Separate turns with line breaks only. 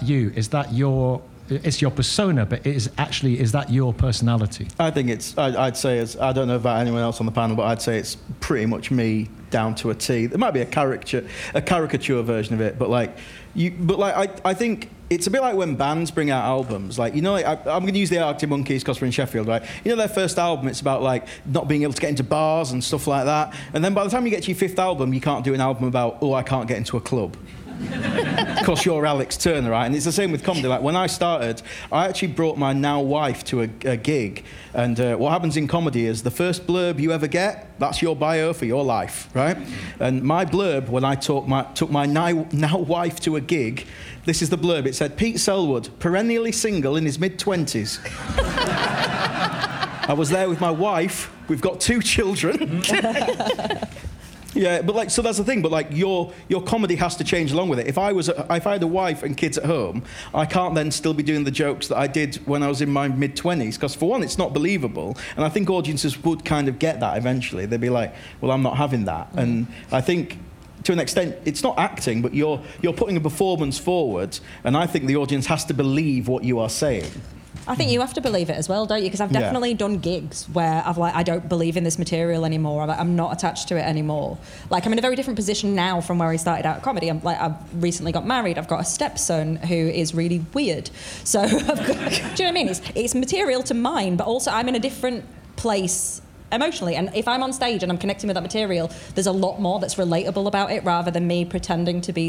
that you? Is that your... It's your persona, but is that your personality?
I think I'd say, I don't know about anyone else on the panel, but I'd say it's pretty much me down to a T. There might be a caricature version of it, but I think it's a bit like when bands bring out albums. Like, you know, I'm going to use the Arctic Monkeys because we're in Sheffield, right? You know, their first album, it's about, like, not being able to get into bars and stuff like that. And then by the time you get to your fifth album, you can't do an album about, oh, I can't get into a club. Because you're Alex Turner, right? And it's the same with comedy. Like, when I started, I actually brought my now wife to a gig. And what happens in comedy is the first blurb you ever get, that's your bio for your life, right? And my blurb, when I took my now wife to a gig, this is the blurb. It said, Pete Selwood, perennially single in his mid-20s. I was there with my wife. We've got 2 children. Yeah, but so that's the thing. But your comedy has to change along with it. If I had a wife and kids at home, I can't then still be doing the jokes that I did when I was in my mid-20s. Because for one, it's not believable, and I think audiences would kind of get that eventually. They'd be like, "Well, I'm not having that." And I think, to an extent, it's not acting, but you're putting a performance forward, and I think the audience has to believe what you are saying.
I think you have to believe it as well, don't you? Because I've definitely done gigs where I don't believe in this material anymore. I'm not attached to it anymore. Like, I'm in a very different position now from where I started out comedy. I've recently got married. I've got a stepson who is really weird. So, do you know what I mean? It's material to mine, but also I'm in a different place emotionally. And if I'm on stage and I'm connecting with that material, there's a lot more that's relatable about it rather than me pretending to be